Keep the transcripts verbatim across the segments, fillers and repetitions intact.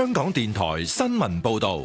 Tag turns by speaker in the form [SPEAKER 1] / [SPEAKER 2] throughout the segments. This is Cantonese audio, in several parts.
[SPEAKER 1] 香港電台新聞報道。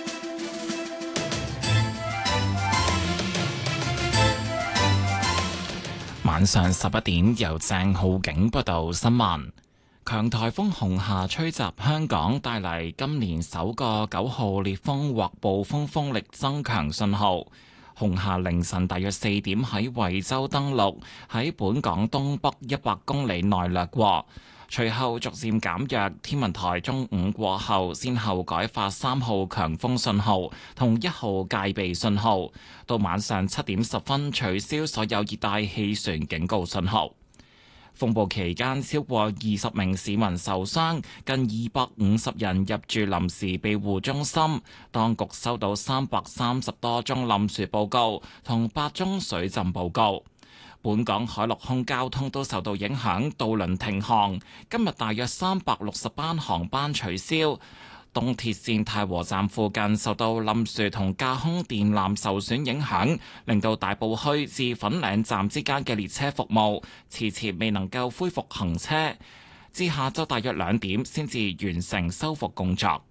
[SPEAKER 2] 晚上十一點，由鄭浩景報道新聞。強颱風紅夏吹襲香港，帶嚟今年首個九號烈風或暴風風力增強信號。紅夏凌晨大約四點喺惠州登陸，喺本港東北一百公里內掠過，隨後逐漸減弱。天文台中午過後，先後改發三號強風信號同一號戒備信號，到晚上七點十分取消所有熱帶氣旋警告信號。風暴期間，超過二十名市民受傷，近二百五十人入住臨時庇護中心。當局收到三百三十多宗冧樹報告同八宗水浸報告。本港海陸空交通都受到影響，渡輪停航。今日大約三百六十班航班取消。東鐵線太和站附近受到冧樹同架空電纜受損影響，令到大埔墟至粉嶺站之間嘅列車服務遲遲未能夠恢復行車，至下晝大約兩點先至完成修復工作。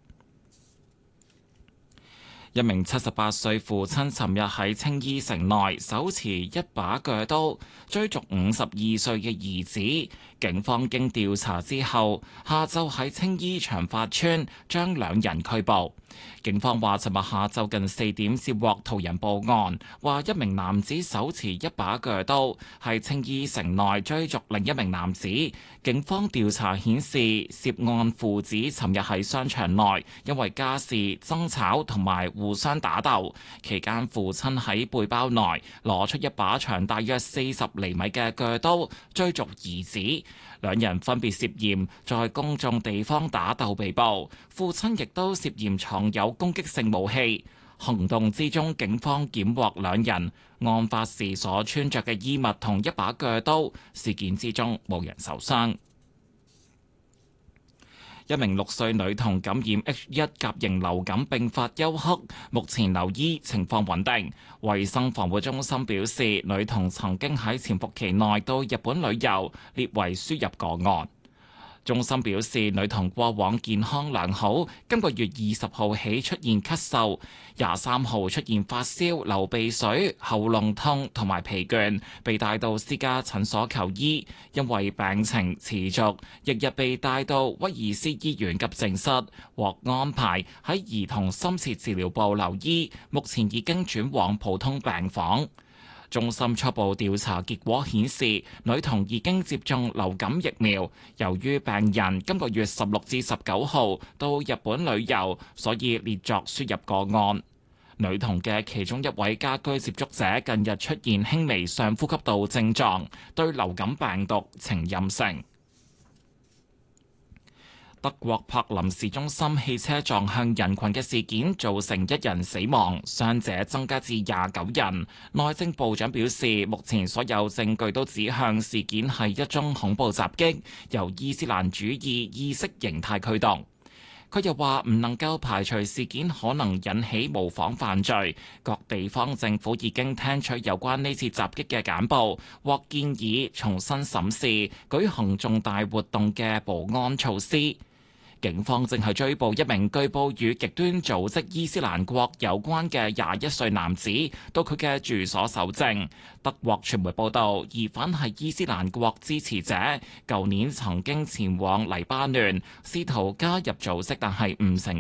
[SPEAKER 2] 一名七十八歲父親尋日喺青衣城內手持一把鋸刀追逐五十二歲嘅兒子，警方經調查之後，下晝喺青衣長發村將兩人拘捕。警方話，尋日下晝近四點接獲途人報案，話一名男子手持一把鋸刀喺青衣城內追逐另一名男子。警方調查顯示，涉案父子尋日喺商場內因為家事爭吵同埋互相打鬥，期間父親喺背包內攞出一把長大約四十厘米嘅鋸刀追逐兒子。兩人分別涉嫌在公眾地方打鬥被捕，父親亦都涉嫌藏有攻擊性武器。行動之中，警方檢獲兩人案發時所穿着嘅衣物同一把鋸刀，事件之中冇人受傷。一名六歲女童感染 H 一甲型流感並發休克，目前留醫，情況穩定。衛生防護中心表示，女童曾經喺潛伏期內到日本旅遊，列為輸入個案。中心表示，女童過往健康良好，今個月二十號起出現咳嗽，廿三號出現發燒、流鼻水、喉嚨痛同埋疲倦，被帶到私家診所求醫，因為病情持續，翌日被帶到威爾斯醫院急症室，獲安排喺兒童深切治療部留醫，目前已經轉往普通病房。中心初步調查結果顯示，女童已經接種流感疫苗。由於病人今個月十六至十九號到日本旅遊，所以列作輸入個案。女童嘅其中一位家居接觸者近日出現輕微上呼吸道症狀，對流感病毒呈陰性。德國柏林市中心汽車撞向人群嘅事件造成一人死亡，傷者增加至廿九人。內政部長表示，目前所有證據都指向事件係一宗恐怖襲擊，由伊斯蘭主義意識形態驅動。佢又話唔能夠排除事件可能引起模仿犯罪，各地方政府已經聽取有關呢次襲擊嘅簡報，或建議重新審視舉行重大活動嘅保安措施。警方正係追捕一名據報與極端組織伊斯蘭國有關嘅廿一歲男子，到佢嘅住所搜證。德國傳媒報道，疑犯係伊斯蘭國支持者，舊年曾經前往黎巴嫩，試圖加入組織，但係唔成